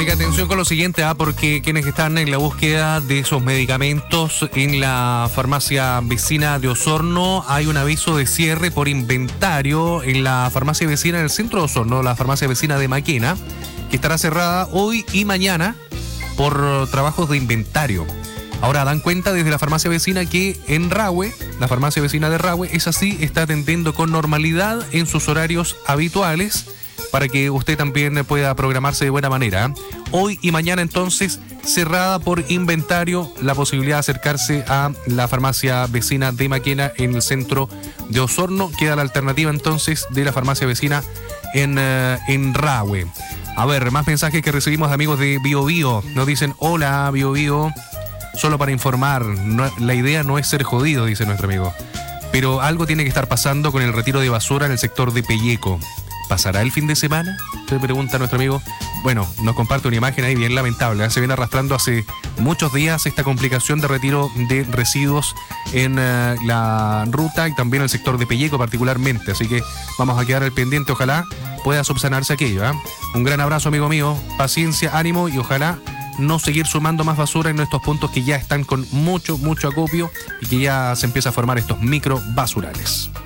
Atención con lo siguiente, porque quienes están en la búsqueda de esos medicamentos en la farmacia vecina de Osorno, hay un aviso de cierre por inventario en la farmacia vecina del centro de Osorno, la farmacia vecina de Maquena, que estará cerrada hoy y mañana por trabajos de inventario. Ahora dan cuenta desde la farmacia vecina que en Rahue, la farmacia vecina de Rahue, es así, está atendiendo con normalidad en sus horarios habituales, para que usted también pueda programarse de buena manera. Hoy y mañana entonces cerrada por inventario la posibilidad de acercarse a la farmacia vecina de Maquena en el centro de Osorno. Queda la alternativa entonces de la farmacia vecina en Rahue. A ver, más mensajes que recibimos de amigos de Bio Bio. Nos dicen, hola Bio Bio, solo para informar, la idea no es ser jodido, dice nuestro amigo, pero algo tiene que estar pasando con el retiro de basura en el sector de Pelleco. ¿Pasará el fin de semana? Se pregunta nuestro amigo. Bueno, nos comparte una imagen ahí bien lamentable. Se viene arrastrando hace muchos días esta complicación de retiro de residuos en la ruta y también el sector de Pelleco particularmente. Así que vamos a quedar al pendiente. Ojalá pueda subsanarse aquello. Un gran abrazo, amigo mío. Paciencia, ánimo y ojalá no seguir sumando más basura en estos puntos que ya están con mucho acopio y que ya se empieza a formar estos micro basurales.